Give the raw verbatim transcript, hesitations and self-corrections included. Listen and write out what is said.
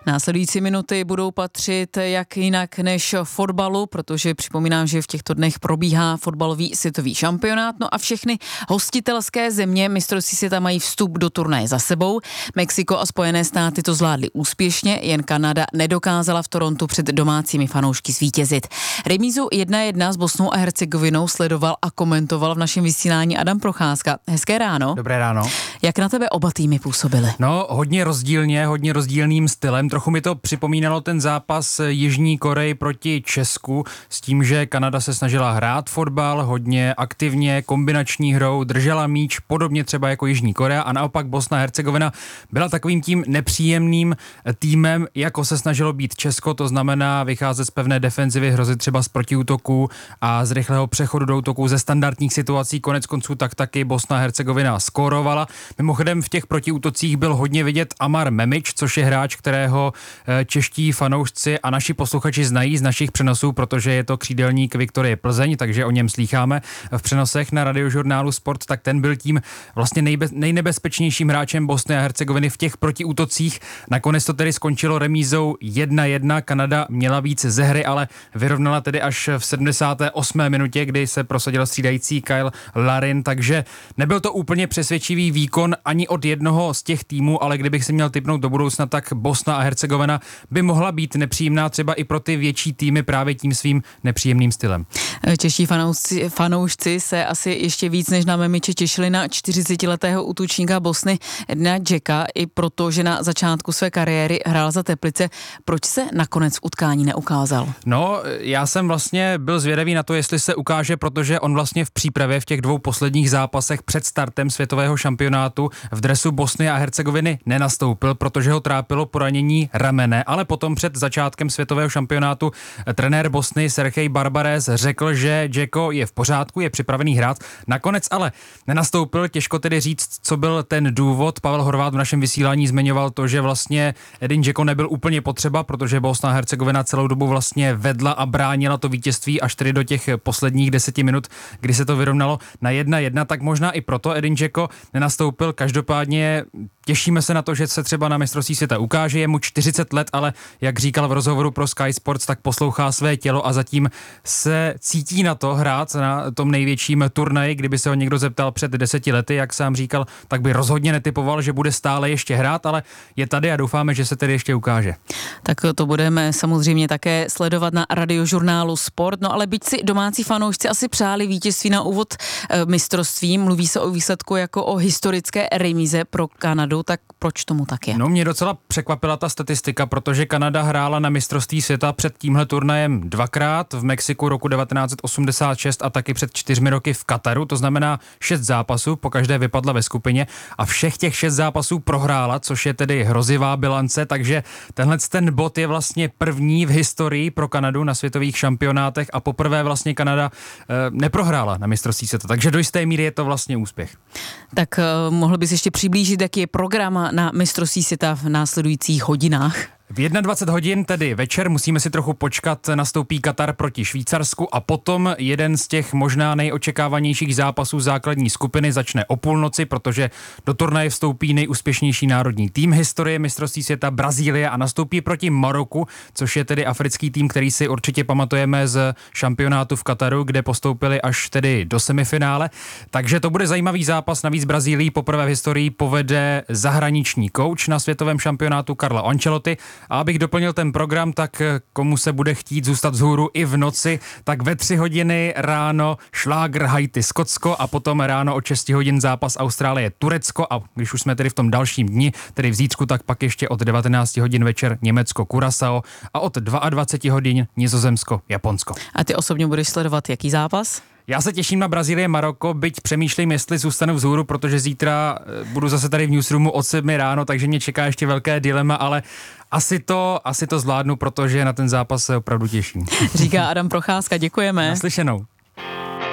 Následující minuty budou patřit jak jinak než fotbalu, protože připomínám, že v těchto dnech probíhá fotbalový světový šampionát, no a všechny hostitelské země mistrovství světa mají vstup do turnaje za sebou. Mexiko a Spojené státy to zvládly úspěšně, jen Kanada nedokázala v Torontu před domácími fanoušky zvítězit. Remízu jedna jedna s Bosnou a Hercegovinou sledoval a komentoval v našem vysílání Adam Procházka. Hezké ráno. Dobré ráno. Jak na tebe oba týmy působily? No, hodně rozdílně, hodně rozdílným stylem. Trochu mi to připomínalo ten zápas Jižní Koreji proti Česku s tím, že Kanada se snažila hrát fotbal hodně aktivně, kombinační hrou, držela míč, podobně třeba jako Jižní Korea, a naopak Bosna a Hercegovina byla takovým tím nepříjemným týmem, jako se snažilo být Česko, to znamená vycházet z pevné defenzivy, hrozit třeba z protiútoků a z rychlého přechodu do útoků ze standardních situací. Konec konců tak taky Bosna a Hercegovina skórovala. Mimochodem v těch protiútocích byl hodně vidět Amar Memič, což je hráč, kterého čeští fanoušci a naši posluchači znají z našich přenosů, protože je to křídelník Viktorie Plzeň, takže o něm slýcháme v přenosech na Radiožurnálu Sport. Tak ten byl tím vlastně nejbe- nejnebezpečnějším hráčem Bosny a Hercegoviny v těch protiútocích. Nakonec to tedy skončilo remízou jedna jedna. Kanada měla víc ze hry, ale vyrovnala tedy až v sedmdesáté osmé minutě, kdy se prosadil střídající Kyle Larin, takže nebyl to úplně přesvědčivý výkon ani od jednoho z těch týmů, ale kdybych si měl tipnout do budoucna, tak Bosna a Hercegovina by mohla být nepříjemná třeba i pro ty větší týmy právě tím svým nepříjemným stylem. Čeští fanoušci, fanoušci se asi ještě víc než na Memiče těšili na čtyřicetiletého útočníka Bosny Edina Džeka, i proto, že na začátku své kariéry hrál za Teplice. Proč se nakonec v utkání neukázal? No, já jsem vlastně byl zvědavý na to, jestli se ukáže, protože on vlastně v přípravě v těch dvou posledních zápasech před startem světového šampionátu v dresu Bosny a Hercegoviny nenastoupil, protože ho trápilo poranění ramene, ale potom před začátkem světového šampionátu trenér Bosny Sergej Barbarez řekl, že Džeko je v pořádku, je připravený hrát. Nakonec ale nenastoupil, těžko tedy říct, co byl ten důvod. Pavel Horváth v našem vysílání zmiňoval to, že vlastně Edin Džeko nebyl úplně potřeba, protože Bosna a Hercegovina celou dobu vlastně vedla a bránila to vítězství až tedy do těch posledních deseti minut, kdy se to vyrovnalo na jedna jedna, tak možná i proto Edin Džeko nenastoupil. Každopádně těšíme se na to, že se třeba na mistrovství světa ukáže. Je mu čtyřicet let, ale jak říkal v rozhovoru pro Sky Sports, tak poslouchá své tělo a zatím se cítí na to hrát na tom největším turnaji. Kdyby se ho někdo zeptal před deseti lety, jak sám říkal, tak by rozhodně netypoval, že bude stále ještě hrát, ale je tady a doufáme, že se tedy ještě ukáže. Tak to budeme samozřejmě také sledovat na Radiožurnálu Sport, no ale byť si domácí fanoušci asi přáli vítězství na úvod e, mistrovství, mluví se o výsledku jako o historické remíze pro Kanadu, tak proč tomu tak je? No, mě docela překvapila ta statistika, protože Kanada hrála na mistrovství světa před tímhle turnajem dvakrát, v Mexiku roku devatenáct set osmdesát šest a taky před čtyřmi roky v Kataru, to znamená šest zápasů, pokaždé vypadla ve skupině a všech těch šest zápasů prohrála, což je tedy hrozivá bilance, takže tenhle ten bod je vlastně první v historii pro Kanadu na světových šampionátech a poprvé vlastně Kanada e, neprohrála na mistrovství světa, takže do jisté míry je to vlastně úspěch. Tak e, mohl bys ještě přiblížit, jaký je program na mistrovství světa v následujících hodinách? V dvacet jedna hodin, tedy večer, musíme si trochu počkat, nastoupí Katar proti Švýcarsku a potom jeden z těch možná nejočekávanějších zápasů základní skupiny začne o půlnoci, protože do turnaje vstoupí nejúspěšnější národní tým historie mistrovství světa Brazílie a nastoupí proti Maroku, což je tedy africký tým, který si určitě pamatujeme z šampionátu v Kataru, kde postoupili až tedy do semifinále. Takže to bude zajímavý zápas, navíc Brazílii poprvé v historii povede zahraniční kouč na světovém šampionátu Carlo Ancelotti. A abych doplnil ten program, tak komu se bude chtít zůstat vzhůru i v noci, tak ve tři hodiny ráno šlágr Haiti Skotsko a potom ráno o šest hodin zápas Austrálie Turecko a když už jsme tedy v tom dalším dni, tedy v zítřku, tak pak ještě od devatenáct hodin večer Německo Curaçao a od dvacet dva hodin Nizozemsko Japonsko. A ty osobně budeš sledovat jaký zápas? Já se těším na Brazílie Maroko, byť přemýšlím, jestli zůstanu vzhůru, protože zítra budu zase tady v newsroomu od sedmi ráno, takže mě čeká ještě velké dilema, ale asi to, asi to zvládnu, protože na ten zápas se opravdu těším. Říká Adam Procházka, děkujeme. Naslyšenou.